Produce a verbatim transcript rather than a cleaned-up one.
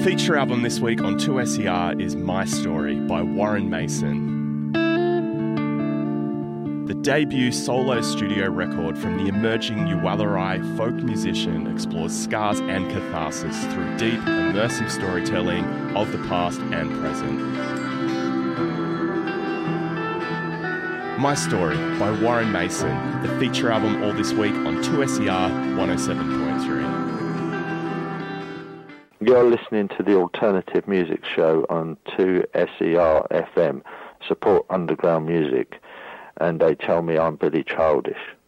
feature album this week on two S E R is My Story by Warren Mason. The debut solo studio record from the emerging Yuwalari folk musician explores scars and catharsis through deep, immersive storytelling of the past and present. My Story by Warren Mason, the feature album all this week on two S E R one oh seven point three. You're listening to the Alternative Music Show on two S E R F M, support underground music, and they tell me I'm Billy Childish.